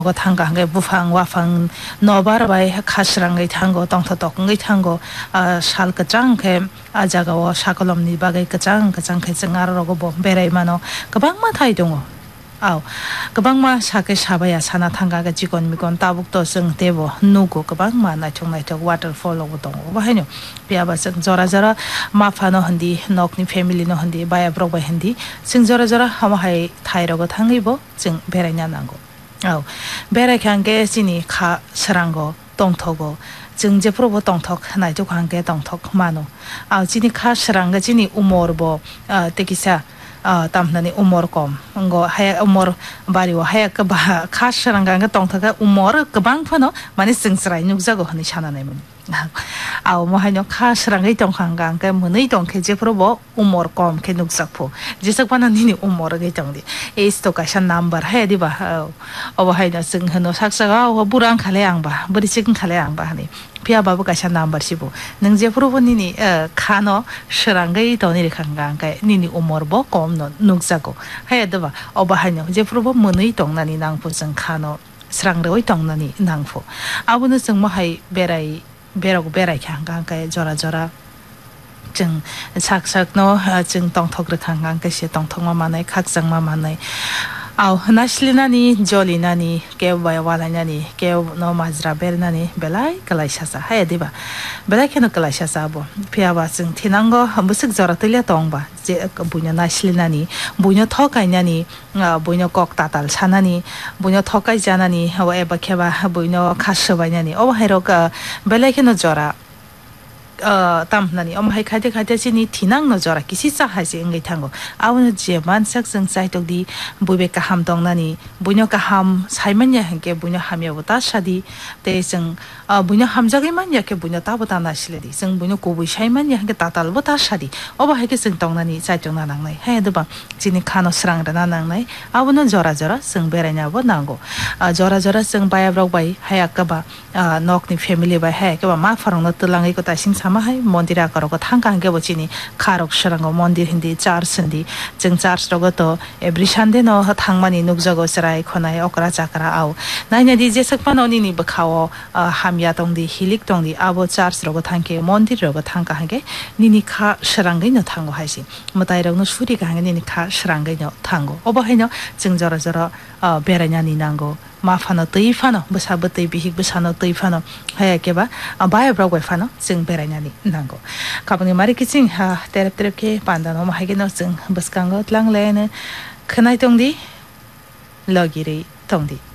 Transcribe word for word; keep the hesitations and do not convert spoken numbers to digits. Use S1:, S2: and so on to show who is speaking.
S1: 거 탄가 한게 부팡 와팡 너바르바이 카스랑게 탄거 동토독게 탄거 아 살까장게 아자가와 샤콜롬니 바게 까장 까장게 쟁아르고 뭐 베레이마노 그방마 타이동어 아우 그방마 사게 사바야 사나 탄가가 지건 미건 따북도 성 대보 누구 그방마 나총 나총 와터폴 오고 동고 바해뇨 비아바 성 저라저라 마파노 한디 녹니 패밀리노 한디 바야 브로바 한디 싱 저라저라 하마하이 타이로고 탕리보 징 베레냐 난고 아우 베레 향게 지니 카 사랑고 동토고 증제 프로보 동톡 나이도 관계 동톡 마노 아우 지니 카 사랑가 지니 우모르보 아 테기사 아 담나니 우모르콤 ngo haya umor bariwa haya ka ba khasharanga nga tongthaga umor kabang phano mani singsrai nukjago hani chana nai mun aw mo hanyo khasharanga tongkhanga ka munai tongkhe je probo umor kom ke nukjakpho jisak pana nini umor ge tongdi is to ka shan number haya di ba aw hayna sing hano saksaga aw burang khale ang ba buri sing khale ang ba hani pia babu ka shan number sibo nang je probo nini khano sharanga toni khanga ka nini umor bo kom no nukjago haya da oba hanyo je probo munui tongnani nangpo jeng khano srangroi tongnani nangpo abunu jeng mo hai berai berog berai khanga ka jora jora jeng sak sak no jeng tongthok re khanga ka se tongthok ma manai khak jang ma manai aw nashlinani jolinani ke bayawalani ke no majra bernani belai kalai shasa hai diba belai keno kalai shasa bo piawa jeng thinango musik jora tile tongba je bunya nashlinani bunya thokainani bunya kok tatal sanani bunya thokai janani hawa eba kheba bunya khasbainani o hairo ka belai keno jora 어 담나니 엄 하이 카데 카데지니 티낭 너저라 기시사 하지 응게 탄고 아우는 제만 sak성 사이톡디 부베카 함동나니 부녀카 함 사이만야 한게 부녀 함여보다 샤디 대승 어 부녀 함자게만 약게 부녀 따보다 나실레디 성 부녀 고부 샤이만야 한게 따달보다 샤디 어바 하게 성동나니 사이톡나 낭나이 해드바 지니 카노 스랑라나 낭나이 아우는 저라저라 성베라냐보 나고 아 저라저라 성 바야브록바이 하야까바 아 녹니 패밀리 바이 하야까바 마파롱노 뜨랑이 거다 싱사 마하이 몬디라 거로고 탕강게 보지니 카록셔랑고 몬디 힌디 차르슨디 정 차르스로고 또 에브리샨데노 탕만이 눅저고 스라이 코나이 오크라 자카라 아우 나이냐디 제석파노니니 버카오 함야동디 힐릭동디 아보 차르스로고 탕게 몬디로고 탕가하게 니니 카 셔랑게노 탕고 하시 모다이로노 수리가 하게 니니 카 셔랑게노 탕고 오버해뇨 정저러저러 베라냐니 난고 마파노 뜨이파노 부사부 뜨이비히 부사노 뜨이파노 하야케바 바야 브라고 파노 징 베라냐니 난고 가보니 마리키칭 하 테레프테레케 판다노 마하게노 징 부스강고 랑레네 크나이 동디 러기리 동디